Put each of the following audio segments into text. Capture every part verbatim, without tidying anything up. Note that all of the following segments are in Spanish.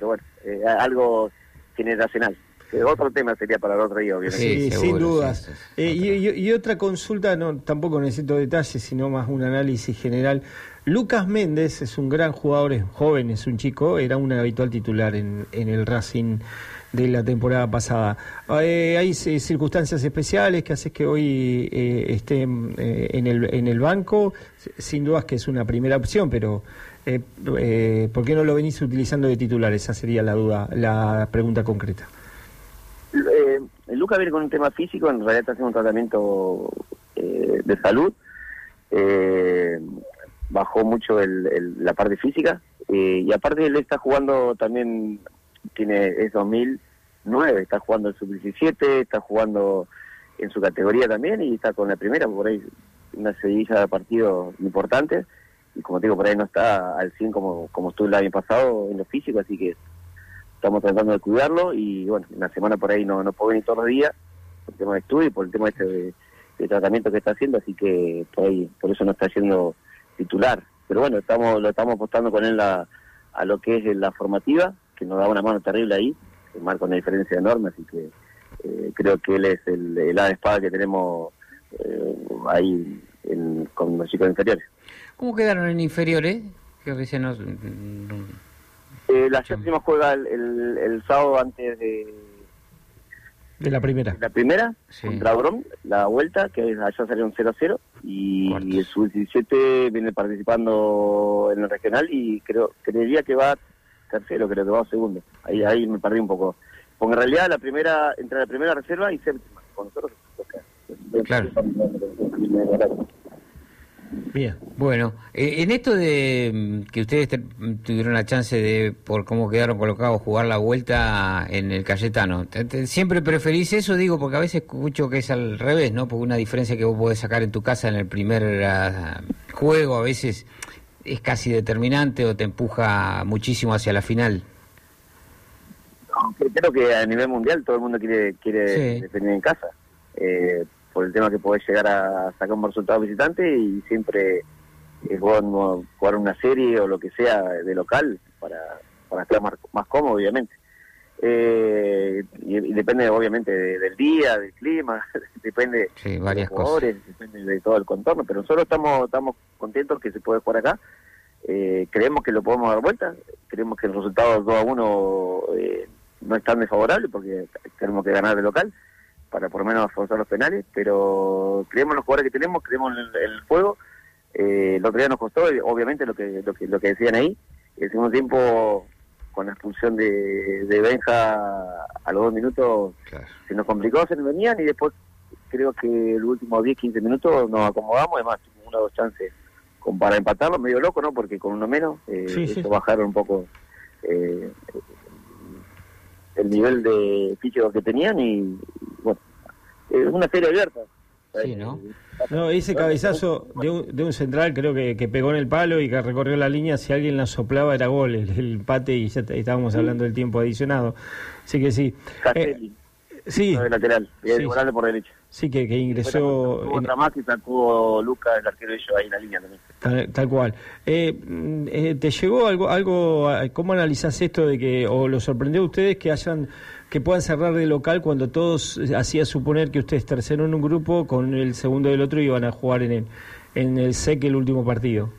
pero bueno, eh, algo generacional. Eh, otro tema sería para el otro día, obviamente. Sí, Sí, seguro, sin dudas. sí, sí, sí. Eh, y, y, y otra consulta, no tampoco necesito detalles, sino más un análisis general. Lucas Méndez es un gran jugador, es joven, es un chico, era un habitual titular en, en el Racing de la temporada pasada. Eh, hay eh, circunstancias especiales que hacen que hoy eh, esté eh, en, el, en el banco. Sin dudas que es una primera opción, pero eh, eh, ¿por qué no lo venís utilizando de titular? Esa sería la duda, la pregunta concreta. Eh, Lucas viene con un tema físico, en realidad está haciendo un tratamiento eh, de salud. Eh, bajó mucho el, el, la parte física, eh, y aparte él está jugando también, tiene es dos mil nueve, está jugando el sub diecisiete, está jugando en su categoría también y está con la primera, por ahí una seguidilla de partidos importantes, y como te digo, por ahí no está al cien como, como estuvo el año pasado en lo físico, así que estamos tratando de cuidarlo, y bueno, una semana por ahí no, no puedo venir todos los días, por el tema de estudio y por el tema este de, de tratamiento que está haciendo, así que por ahí, por eso no está yendo titular. Pero bueno, estamos lo estamos apostando con él a, a lo que es la formativa, que nos da una mano terrible ahí, que marca una diferencia enorme, así que eh, creo que él es el, el A de espada que tenemos eh, ahí en, con los chicos inferiores. ¿Cómo quedaron en inferiores? Que recién nos... Eh, la séptima juega el, el, el sábado antes de... De la primera. La primera, sí. Contra Brom, la vuelta, que allá salieron cero a cero, y, y el sub diecisiete viene participando en el regional, y creo creería que va tercero, creo que va segundo. Ahí ahí me perdí un poco. Porque en realidad la primera, entre la primera reserva y séptima, con nosotros... Claro. Bien, bueno, eh, en esto de que ustedes te, tuvieron la chance de, por cómo quedaron colocados, jugar la vuelta en el Cayetano, ¿te, te, ¿siempre preferís eso? Digo, porque a veces escucho que es al revés, ¿no? Porque una diferencia que vos podés sacar en tu casa en el primer uh, juego a veces es casi determinante o te empuja muchísimo hacia la final. Aunque creo que a nivel mundial todo el mundo quiere quiere sí. defender en casa. Eh, por el tema que podés llegar a sacar un resultado visitante, y siempre es bueno jugar una serie o lo que sea de local para, para estar más, más cómodo, obviamente. Eh, y, y depende obviamente de, del día, del clima, depende sí, varias de los jugadores, cosas. Depende de todo el contorno, pero nosotros estamos estamos contentos que se puede jugar acá. Eh, creemos que lo podemos dar vuelta, creemos que el resultado dos a uno eh, no es tan desfavorable, porque tenemos que ganar de local para por lo menos forzar los penales, pero creemos en los jugadores que tenemos, creemos en el, en el juego. Eh, el otro día nos costó, obviamente, lo que lo que, lo que decían ahí. El segundo tiempo, con la expulsión de, de Benja a los dos minutos, claro, se nos complicó, se nos venían, y después creo que el último diez, quince minutos nos acomodamos, además tuvimos una o dos chances como para empatarlo, medio loco, ¿no? Porque con uno menos, eh, sí, sí. Eso bajaron un poco eh, el nivel de físico que tenían, y bueno, es una serie abierta. Sí, ¿no? No, ese cabezazo de un, de un central creo que, que pegó en el palo y que recorrió la línea, si alguien la soplaba era gol, el, el empate, y ya estábamos hablando del tiempo adicionado. Así que sí. Castelli. Eh, sí. No, de lateral, y sí, sí. por derecha. Sí, que, que ingresó... Otra más que sacó Lucas, el arquero de ellos, ahí en la línea también. Tal, tal cual. Eh, eh, ¿Te llegó algo, algo, cómo analizás esto de que, o lo sorprendió a ustedes que hayan, que puedan cerrar de local cuando todos hacía suponer que ustedes tercero en un grupo, con el segundo del otro, iban a jugar en el, en el S E C el último partido?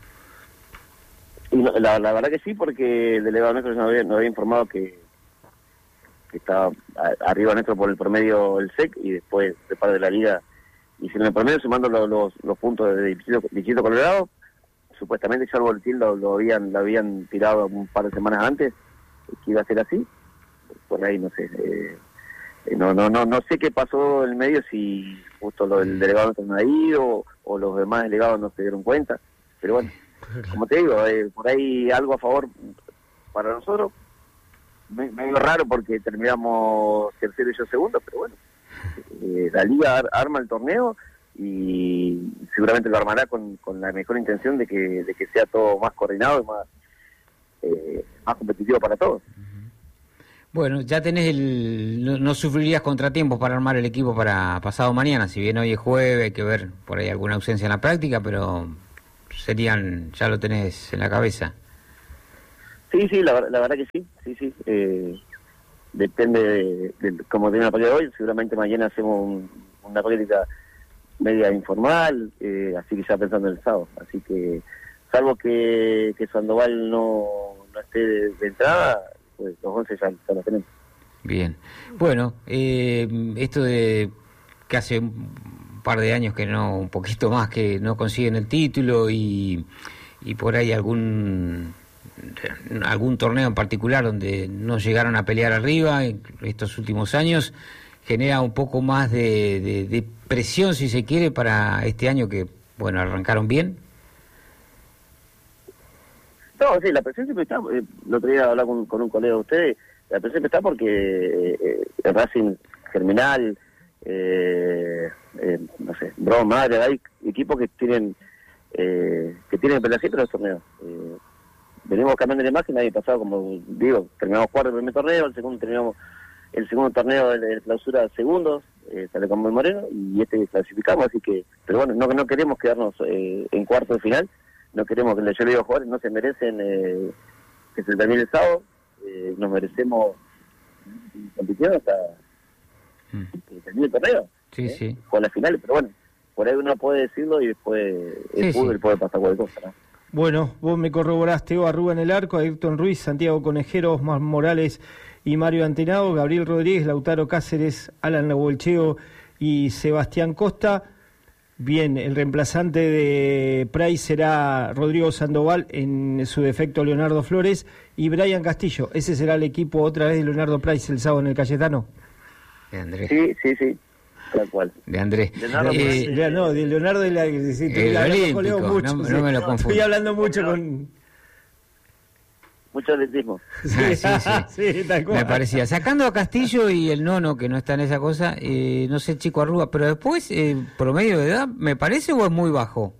Y no, la, la verdad que sí, porque el delegado nuestro nos había, nos había informado que que estaba a, arriba nuestro por el promedio el S E C, y después de parte de la liga hicieron el promedio sumando los, los, los puntos de Distrito Colorado. Supuestamente ya el boletín lo, lo habían lo habían tirado un par de semanas antes, que iba a ser así. Por ahí no sé, eh, no no no no sé qué pasó en el medio, si justo lo del delegado no ha ido o los demás delegados no se dieron cuenta, pero bueno, como te digo, eh, por ahí algo a favor para nosotros. Medio raro porque terminamos tercero y yo segundo, pero bueno, eh, la liga ar- arma el torneo y seguramente lo armará con, con la mejor intención de que de que sea todo más coordinado y más eh, más competitivo para todos. Bueno, ya tenés el... No, no sufrirías contratiempos para armar el equipo para pasado mañana, si bien hoy es jueves, hay que ver por ahí alguna ausencia en la práctica, pero serían, ya lo tenés en la cabeza. Sí, sí, la, la verdad que sí, sí, sí. Eh, depende de, de cómo tiene la partida de hoy. Seguramente mañana hacemos un, una práctica media informal, eh, así que ya pensando en el sábado. Así que, salvo que, que Sandoval no, no esté de, de entrada, pues los once ya, ya los tenemos. Bien. Bueno, eh, esto de que hace un par de años que no, un poquito más que no consiguen el título y, y por ahí algún algún torneo en particular donde no llegaron a pelear arriba en estos últimos años, genera un poco más de, de, de presión, si se quiere, para este año que, bueno, arrancaron bien. No, sí, la presión siempre está. Eh, el otro día hablaba con, con un colega de ustedes, la presión siempre está porque eh, el Racing Germinal, eh, eh, no sé, Broma Madre, hay equipos que tienen eh, que tienen que pelear siempre los torneos. Eh, venimos cambiando de imagen, el año pasado, como digo, terminamos cuarto el primer torneo, el segundo terminamos el segundo torneo de, de clausura segundos, eh, sale con Muy Moreno, y este clasificamos, así que, pero bueno, no, no queremos quedarnos eh, en cuarto de final, no queremos que yo le digo a jugadores, no se merecen eh, que se termine el sábado, eh, nos merecemos competición hasta mm. que termine el torneo, sí, ¿eh? sí. Con las finales, pero bueno, por ahí uno puede decirlo y después el sí, fútbol sí. puede pasar cualquier cosa, ¿no? Bueno, vos me corroboraste, Teo Arruga en el arco, Ayrton Ruiz, Santiago Conejero, Osmar Morales y Mario Antenado, Gabriel Rodríguez, Lautaro Cáceres, Alan Labolcheo y Sebastián Costa. Bien, el reemplazante de Price será Rodrigo Sandoval, en su defecto Leonardo Flores y Brian Castillo. Ese será el equipo otra vez de Leonardo Price el sábado en el Cayetano. De Andrés. Sí, sí, sí. Tal cual. De Andrés. Leonardo, eh, Ya, no, de Leonardo de la... Sí, el olímpico, mucho, no, sí. no me lo confundo. Estoy hablando mucho con... Mucho atletismo. Sí, sí, sí. Sí, tal cual. Me parecía. Sacando a Castillo y el nono, que no está en esa cosa, eh, no sé, Chico Arruga, pero después, eh, promedio de edad, ¿me parece o es muy bajo?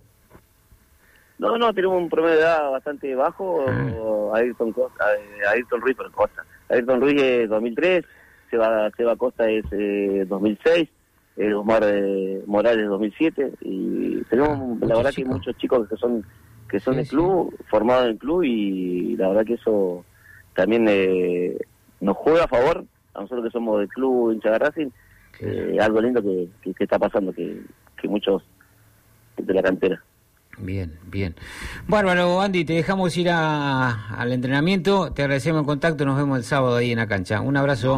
No, no, tenemos un promedio de edad bastante bajo. Ah. Ayrton, Costa, eh, Ayrton Ruiz, pero Costa. Ayrton Ruiz es dos mil tres, Seba, Seba Costa es eh, dos mil seis, eh, Omar eh, Morales dos mil siete, y tenemos, Ah, la verdad, chicos. que muchos chicos que son que son Sí, del sí. club, formados en el club, y la verdad que eso también eh, nos juega a favor, a nosotros que somos del club hincha de Racing, eh, algo lindo que, que, que está pasando, que, que muchos de la cantera. Bien, bien. Bárbaro, Andy, te dejamos ir a, al entrenamiento, te agradecemos el contacto, nos vemos el sábado ahí en la cancha. Un abrazo.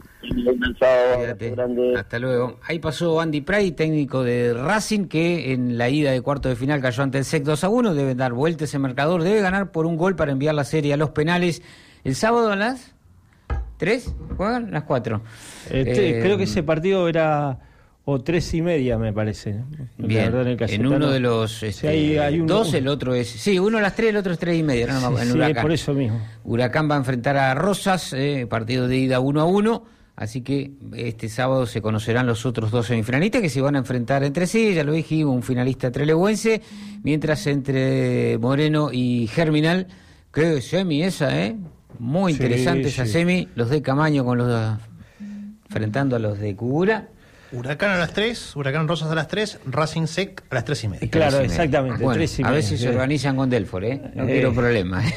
Cuídate. Hasta luego. Ahí pasó Andy Pray, técnico de Racing, que en la ida de cuarto de final cayó ante el S E C dos a uno. Debe dar vuelta ese marcador, debe ganar por un gol para enviar la serie a los penales. El sábado a las tres, ¿juegan? Las cuatro. Este, Eh, creo que ese partido era o tres y media, me parece. La Bien, verdad, en, el en Cayetano. uno de los este, Sí, hay- hay un- dos, el otro es... Sí, uno a las tres, el otro es tres y media, no, no, Sí, en sí, Huracán. por eso mismo. Huracán va a enfrentar a Rosas, eh, partido de ida uno a uno, así que este sábado se conocerán los otros dos semifinalistas que se van a enfrentar entre sí, ya lo dijimos, un finalista trelewense, mientras entre Moreno y Germinal, qué semi esa, ¿eh? Muy Sí, interesante esa sí. semi, los de Camaño con los de, enfrentando a los de Cubura. Huracán a las tres, Huracán Rosas a las tres, Racing S E C a las tres y media. Claro, Tres y media. exactamente, Bueno, tres y a ver media, si sí. se organizan con Delfor, ¿eh? No Eh. quiero problemas.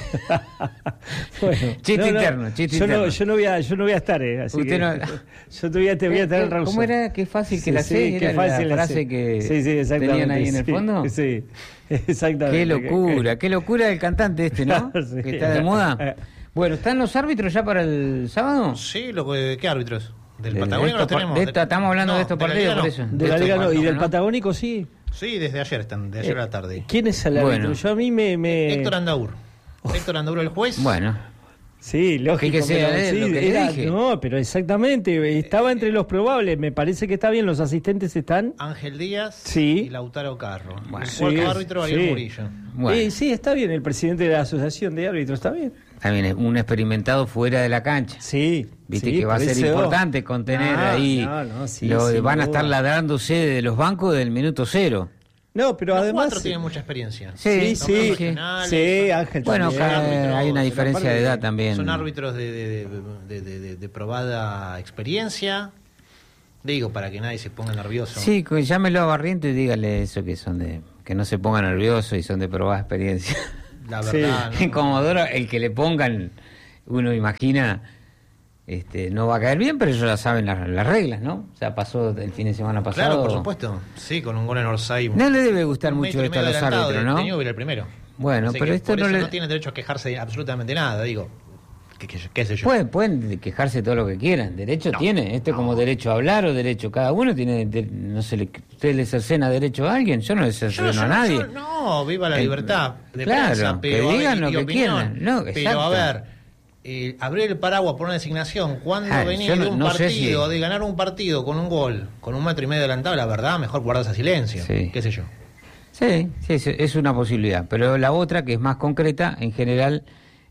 Bueno, Chiste no, no, interno, chiste yo interno. No, yo no voy a, yo no voy a estar, eh, así Usted que no- yo te voy a, te voy a estar en Rawson. ¿Cómo era? Qué fácil que Sí, la sí, sé. qué ¿Era fácil la la frase sé. que Sí, sí, exactamente, tenían ahí en el sí, fondo? Sí, exactamente. Qué locura, qué locura el cantante este, ¿no? Claro, sí. Que está de moda. Bueno, ¿están los árbitros ya para el sábado? Sí, lo que, ¿qué árbitros? ¿Del De- de Patagónico estos los tenemos? par- de esta- estamos hablando de estos la partidos, Liga por no. eso. De la de Liga estos no, y partidos, del ¿no? Patagónico sí. Sí, desde ayer están, de ayer a la tarde. ¿Quién es el árbitro? Bueno. Yo a mí me... me... Héctor Andaur. Héctor Andaur el juez. Bueno, Sí, lógico. Fíjese, pero eh, sí, lo que le era- dije. No, pero exactamente, estaba entre los probables. Me parece que está bien, los asistentes están... Ángel Díaz Sí. y Lautaro Carro. Bueno. El cuarto Sí, árbitro, Ariel sí. Murillo. bueno. Eh, sí, está bien, el presidente de la Asociación de Árbitros, está bien. También es un experimentado fuera de la cancha. Sí. Viste sí, que va a por ser eso- importante contener No, ahí. no, no, sí, lo de- sin van a duda. estar ladrándose de los bancos del minuto cero. No, pero Los además... cuatro tienen mucha experiencia. Sí, Son sí, profesionales, sí, son- Ángel Bueno, también. cada- árbitros, hay una son diferencia aparte de edad también. Son árbitros de, de, de, de, de- de- de probada experiencia. Digo, para que nadie se ponga nervioso. Sí, que llámelo a Barriento y dígale eso, que son de que no se ponga nervioso y son de probada experiencia. la verdad... En no. Comodoro, el que le pongan, uno imagina, este, no va a caer bien, pero ellos ya saben las, las reglas, ¿no? O sea, pasó el fin de semana pasado. Claro, por supuesto. Sí, con un gol en Orsay. No le debe gustar un mucho metro y esto a medio los adelantado árbitros, de- ¿no? de Newell el primero. Bueno, Así pero que esto por no eso le... no tienen derecho a quejarse de absolutamente nada, digo. ¿Qué, qué, qué sé yo? Pueden, pueden quejarse todo lo que quieran, derecho No, tiene, este no. como derecho a hablar o derecho, cada uno tiene, de- no sé, le, ¿usted le cercena derecho a alguien? Yo no le Yo cerceno yo a nadie. yo- no, viva la Eh, libertad de claro, prensa, que pero a ver, digan y- lo y que opinión. quieran. No, pero exacto. a ver, eh, abrir el paraguas por una designación, cuando Ah, venís yo no- de un no sé partido, si- de ganar un partido con un gol, con un metro y medio adelantado, la verdad, mejor guardarse a silencio. Sí. ¿Qué sé yo? Sí, sí, es, es una posibilidad, pero la otra, que es más concreta, en general,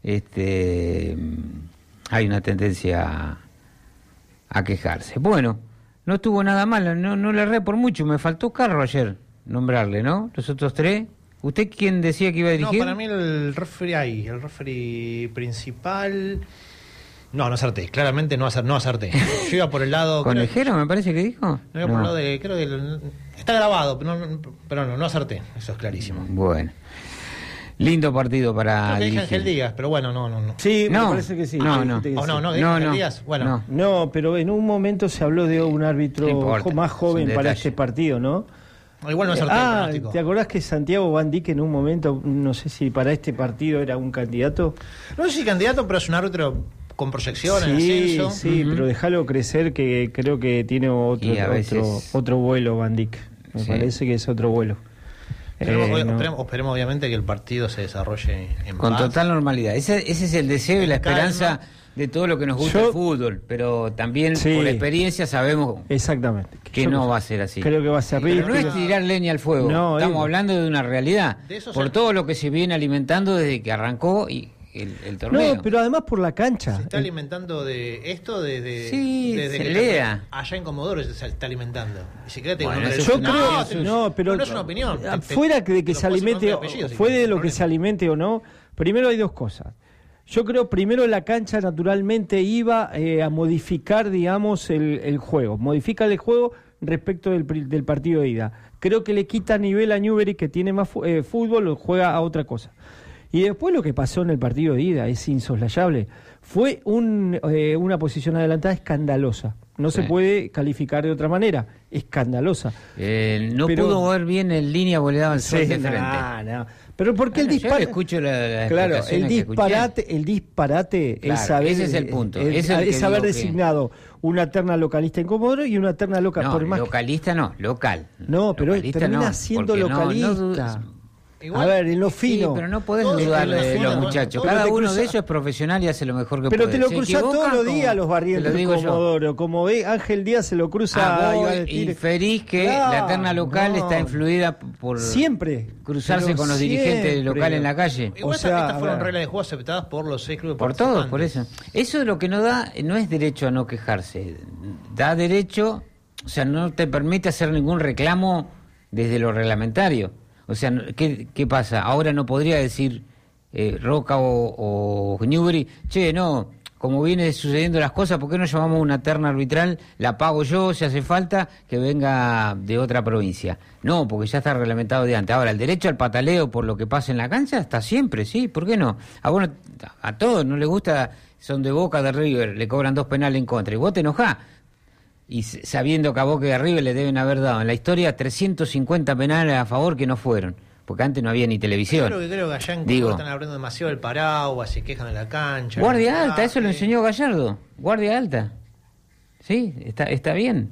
este, hay una tendencia a, a quejarse. Bueno, no estuvo nada mal, no, no le erré por mucho, me faltó Carro ayer nombrarle, ¿no? Los otros tres. ¿Usted quién decía que iba a No, dirigir? para mí el referee ahí, el referee principal... No, no acerté, claramente no, acer- no acerté. Yo iba por el lado... creo- ¿Conejero me parece que dijo? No, iba por el lado de... Creo que el- está grabado, pero no, pero no, no acerté, eso es clarísimo. Bueno, lindo partido para Creo que dije dirigir. Ángel Díaz, pero bueno, no, no, no. Sí, No, me parece que sí. no, me no. parece que Oh, sí. no, no, dije No, Ángel no, Díaz, bueno. no. No, pero en un momento se habló de un árbitro No importa, jo- más joven es un para detalle. este partido, ¿no? Igual no acerté el Ah, pronóstico. ¿te acordás que Santiago Van Dijk en un momento, no sé si para este partido era un candidato? No sé si candidato, pero es un árbitro con proyección en Sí, ascenso. sí, Ujú. pero déjalo crecer que creo que tiene otro Y a veces- otro, otro vuelo Van Dijk. Me Sí. parece que es otro vuelo. Esperemos, Eh, no. esperemos- esperemos, obviamente, que el partido se desarrolle en Con paz. total normalidad. Ese, ese es el deseo y la En calma. esperanza de todo lo que nos gusta Yo- el fútbol, pero también Sí. por experiencia sabemos Exactamente. que Yo no va a ser así. Creo que va a ser Pero no rígido. es tirar leña al fuego, No, estamos eh, hablando de una realidad, De eso por se- todo lo que se viene alimentando desde que arrancó y el, el torneo. No, pero además por la cancha. Se está alimentando de esto desde, Sí, desde se que lea. allá en Comodoro se está alimentando. Y si querés te digo Bueno, el eso nombre es del- una- Yo eso creo, es- no, pero no es una opinión. Te- te- fuera de te que lo se puedo decir alimente, con nombre y apellido, si fuera querés, de no lo hay que se problema. alimente o no, primero hay dos cosas. Yo creo primero la cancha naturalmente iba eh, a modificar, digamos, el, el juego, modifica el juego respecto del, pri- del partido de ida. Creo que le quita nivel a Newbery, que tiene más fu- eh, fútbol, lo juega a otra cosa. Y después lo que pasó en el partido de ida es insoslayable. Fue un, eh, una posición adelantada escandalosa. No Sí. se puede calificar de otra manera. Escandalosa. Eh, no Pero- pudo ver bien en línea porque le daba el sol Sí, de frente. no, no. Pero porque el Bueno, yo disparate. escucho la- las Claro, el explicaciones que escuché. disparate, el disparate Claro, es saber, ese es el punto, Es, es el que es haber digo que- designado una terna localista en Comodoro y una terna local. No, por más que- localista no, local. No, pero Localista termina no, siendo porque no- no localista. dudas- Igual- a ver, en lo Sí, fino. pero no podés Todos dudar en lo de fino, los todos- muchachos. todos Cada te uno cruza- de ellos es profesional y hace lo mejor que Pero puede. te lo Se cruza equivocan, todos los como- días los barrientos te lo de digo yo. Comodoro. Como ve, Ángel Díaz se lo cruza. Ah, y va vos de tiro. inferís que Claro, la terna local no. está influida por Siempre. cruzarse Pero con los dirigentes siempre. locales en la calle. Igual O estas- sea, estas a fueron ver. reglas de juego aceptadas por los seis clubes Por todos, por participantes. eso. Eso lo que no da, no es derecho a no quejarse. Da derecho, o sea, no te permite hacer ningún reclamo desde lo reglamentario. O sea, no- ¿qué, qué pasa? Ahora no podría decir eh, Roca o, o Newbery, che, no, como viene sucediendo las cosas, ¿por qué no llamamos una terna arbitral? La pago yo, si hace falta, que venga de otra provincia. No, porque ya está reglamentado de antes. Ahora, el derecho al pataleo por lo que pasa en la cancha está siempre, ¿sí? ¿Por qué no? A, bueno, a todos no les gusta, son de Boca, de River, le cobran dos penales en contra, y vos te enojás. Y s- sabiendo que a Boca y a River le deben haber dado en la historia trescientos cincuenta penales a favor que no fueron, porque antes no había ni televisión. Creo que, creo que allá en Digo, Comodoro están abriendo demasiado el paraguas, se quejan de la cancha. guardia el alta, eso lo arbitraje. enseñó Gallardo, guardia alta. Sí, está está bien.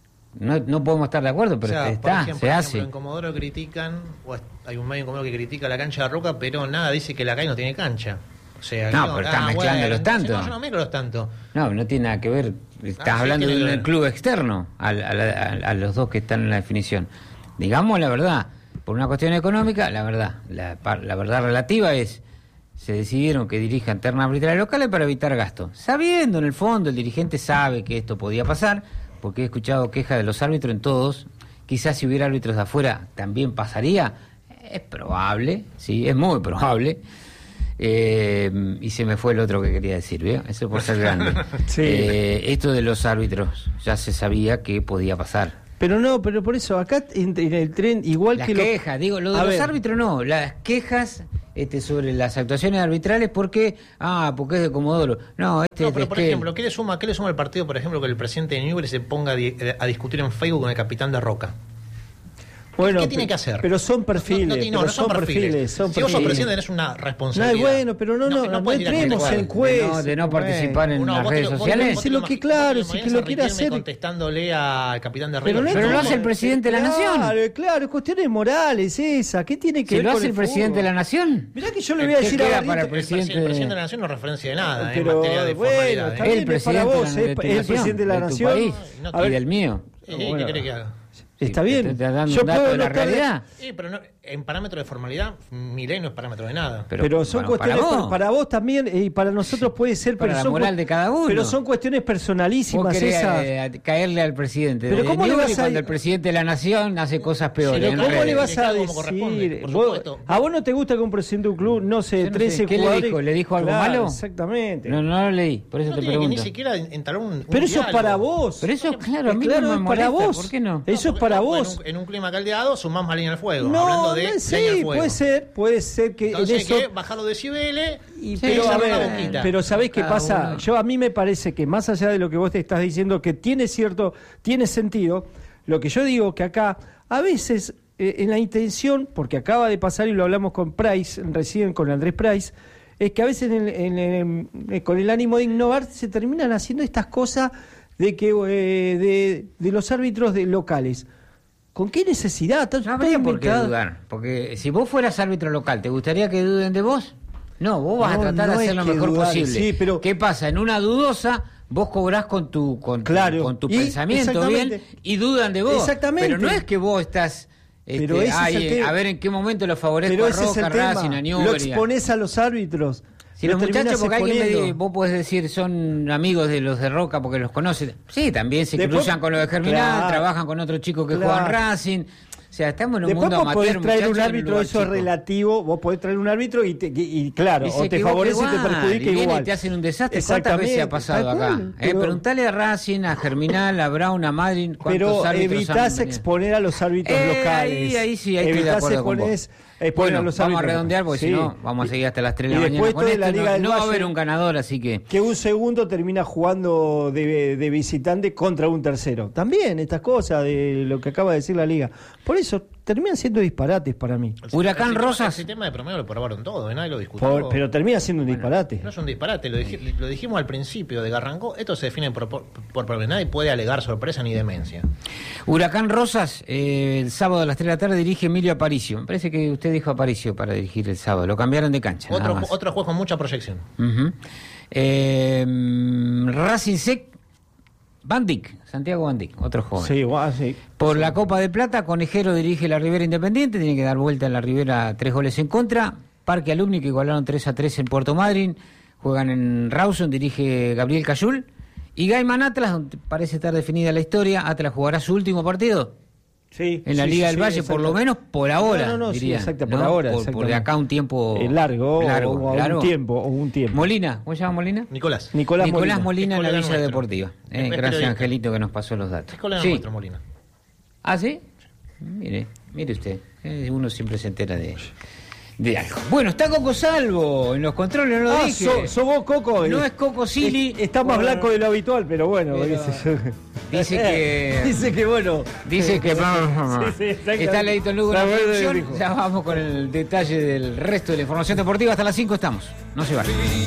No, no podemos estar de acuerdo, pero O sea, por está, ejemplo, se por hace. ejemplo, en Comodoro critican, o es- hay un medio en Comodoro que critica la cancha de Roca, pero nada, dice que la calle no tiene cancha. O sea, No, que pero estás mezclándolos tanto. No, yo no mezclo los tanto. No, no tiene nada que ver. Estás Ah, sí, hablando tiene de que un ver. club externo al- a, la- a- a los dos que están en la definición. Digamos la verdad, por una cuestión económica, la verdad, la, par- la verdad relativa es, se decidieron que dirijan ternas arbitrales locales para evitar gastos. Sabiendo en el fondo, el dirigente sabe que esto podía pasar, porque he escuchado quejas de los árbitros en todos. Quizás si hubiera árbitros de afuera también pasaría. Es probable, sí, es muy probable. Eh, y se me fue el otro que quería decir, ¿vio? Eso por ser grande. Sí. Eh, esto de los árbitros, ya se sabía que podía pasar. Pero no, pero por eso, acá en, en el tren, igual Las que lo- quejas, digo, lo de A los ver. árbitros no, las quejas este, sobre las actuaciones arbitrales porque, ah, porque es de Comodoro. No, este No, es pero de por Esquel. ejemplo, ¿qué le suma, qué le suma al partido, por ejemplo, que el presidente de Newell's se ponga a, di- a discutir en Facebook con el capitán de Roca? Bueno, ¿Qué tiene que hacer? Pero son perfiles. No, no, no, pero no son perfiles. son si vos sos perfiles. presidente tenés una No, responsabilidad. bueno, pero no, no, no, podés ir a entremos contestar. en juez. De no, de no participar en Uno, las vos te redes lo- vos te sociales. vos Si te lo ima- que- vos te claro, lo si que imaginás lo a quiere Riquelme hacer- contestándole al capitán de Pero River. no es Pero lo como- hace el presidente de la Claro, nación. claro, cuestiones morales esa. ¿Qué tiene que ¿Se ver lo con hace el presidente de la nación? Mirá que yo le voy a ¿Qué decir queda a para el Barrientos. El presidente presidente, el presidente de la de- nación no referencia de nada en Pero materia de bueno, formalidad. está ¿eh? bien, El es para presidente vos, de es, tu es el nación, presidente de la de tu nación. país No, A y ver, del mío. ¿Y bueno. ¿Qué querés que haga? está Sí, bien. te estás dando Yo un dato puedo de la no estar de- realidad. Sí, pero no, en parámetros de formalidad, mi ley no es parámetro de nada. Pero, Pero, son bueno, cuestiones para para vos. vos, para vos también eh, y para nosotros puede ser, Para pero la son moral cu- de cada uno. Pero son cuestiones Vos personalísimas querés esas. eh, caerle al presidente. Pero de ¿cómo le Newell's vas a- cuando el presidente de la nación hace cosas peores? Sí, en lo- ¿Cómo redes? le vas que a haga como corresponde, decir? por Vos- supuesto. ¿A vos no te gusta que un presidente de un club, no sé, Yo no sé, trece ¿qué le jugadores? dijo? ¿Le dijo algo Claro, malo? Exactamente. No, no lo leí, por eso No te tiene que pregunto. ni siquiera entablar un, un Pero eso es diálogo. para vos. Pero eso, claro, a mí Claro, no me es para molesta, vos. ¿por qué no? Eso es porque- para no, vos. En un, en un clima caldeado sumás más leña al fuego. No, hablando no de es- leña al sí, fuego. puede ser, puede ser que Entonces, en eso. ¿qué? Bajar los decibeles Y, y pero, a echarle ver, una boquita. pero ¿sabés qué Cada pasa? uno. Yo a mí me parece que más allá de lo que vos te estás diciendo, que tiene cierto, tiene sentido, lo que yo digo que acá, a veces, eh, en la intención, porque acaba de pasar y lo hablamos con Price, recién con Andrés Price, es que a veces en- en- en- eh, con el ánimo de innovar se terminan haciendo estas cosas de que eh, de, de los árbitros de locales. ¿Con qué necesidad? Está No todo habría por qué inventado. dudar, porque si vos fueras árbitro local, ¿te gustaría que duden de vos? No, vos vas No, a tratar no de es hacer lo que mejor dudar, posible. sí, pero- ¿Qué pasa? En una dudosa, vos cobrás con tu, con tu, Claro, con tu y- pensamiento exactamente. bien y dudan de vos. Exactamente. Pero no es que vos estás... este, Pero ese es ay, el tema. a ver en qué momento lo favorezco Pero a ese es el Roca, tema. Racing, a Lo Newell's. exponés a los árbitros. Si Lo los muchachos, terminás porque alguien me exponiendo. dice, vos podés decir, son amigos de los de Roca porque los conocen. Sí, también se Después- cruzan con los de Germinal, Claro. trabajan con otros chicos que Claro. juegan Racing. O sea, estamos en un Después mundo vos amateur, podés traer un muchachos, en árbitro, lugar eso es chico. relativo, vos podés traer un árbitro y, te- y- y claro, Y se o te equivoca favorece o te igual, perjudica y viene igual. y te hacen un desastre. ¿Cuántas veces ha pasado tal acá? cual, Eh, pero- preguntale a Racing, a Germinal, a Brown, a Madrid, cuántos Pero árbitros evitás han venido. exponer a los árbitros Eh, locales. Ahí, ahí sí, ahí estoy de Evitás acuerdo con vos. exponés- exponer Bueno, a los vamos a árbitros. redondear porque Sí. si no vamos a seguir hasta las tres de Y la mañana después con esto de esto. la Liga No, del no va a Valle- haber un ganador, así que... Que un segundo termina jugando de, de visitante contra un tercero. También estas cosas de lo que acaba de decir la liga. Por eso terminan siendo disparates para mí. El- Huracán el sistema- Rosas. El sistema de promedio lo probaron todo, ¿eh? Nadie lo discutió. Por- pero termina siendo un disparate. No es un disparate, lo, dij- lo dijimos al principio de que arrancó. Esto se define por, por, por problema. Nadie puede alegar sorpresa ni demencia. Huracán Rosas, eh, el sábado a las tres de la tarde dirige Emilio Aparicio. Me parece que usted dijo Aparicio para dirigir el sábado. Lo cambiaron de cancha. Otro, nada más. otro juego con mucha proyección. Ujú. Eh, Racing Sec, Van Dijk, Santiago Van Dijk, otro joven. Sí, guau, sí. Por la Copa de Plata, Conejero dirige la Ribera Independiente, tiene que dar vuelta en la Ribera, tres goles en contra. Parque Alumni, que igualaron tres a tres en Puerto Madryn, juegan en Rawson, dirige Gabriel Cayul. Y Gaiman Atlas, donde parece estar definida la historia, Atlas jugará su último partido Sí, en la sí, Liga sí, del Valle, por lo exacto. menos por ahora. No, no, no, sí, diría, exacto, por ¿no? ahora, Por, por de exactamente. acá un tiempo Eh, largo, largo, o, o largo. un tiempo, o un tiempo. Molina, ¿cómo se llama Molina? Nicolás. Nicolás, Nicolás Molina. Molina en la Es colega Villa nuestro. Deportiva. Es Eh, gracias, periodista. Angelito, que nos pasó los datos. Es colega Sí. nuestro, Molina. ¿Ah, sí? Mire, mire usted. eh, Uno siempre se entera de, de algo. Bueno, está Coco Salvo en los controles, no lo Ah, dije. so- sos vos, Coco. No Eh, es Coco Silly. es- Está más Bueno, blanco de lo habitual, pero bueno. Pero- dice, dice que- dice que bueno. Dice que Sí, sí, exactamente. está Leito Lugo en la La verdad producción. dijo. Ya vamos con el detalle del resto de la información deportiva. Hasta las cinco estamos. No se vayan.